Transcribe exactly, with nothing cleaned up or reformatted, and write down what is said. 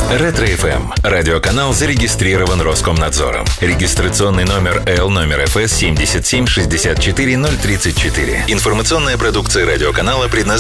Ретро-эф эм. Радиоканал зарегистрирован Роскомнадзором. Регистрационный номер Л номер эф эс семь семь шесть четыре ноль три четыре. Информационная продукция радиоканала предназначена